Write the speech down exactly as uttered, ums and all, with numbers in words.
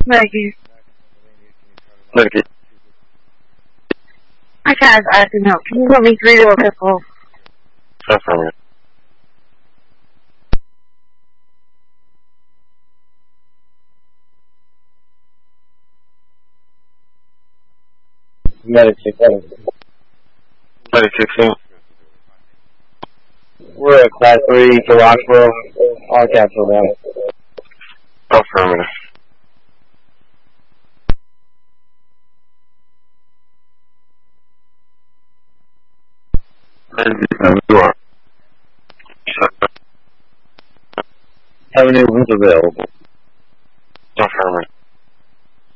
Thank you. Thank you. I can't ask him out. Can you put me through to a pistol? Affirmative. Medic sixteen. Medic sixteen. We're at class three to Roxborough. All capital down. Affirmative. Avenue is available.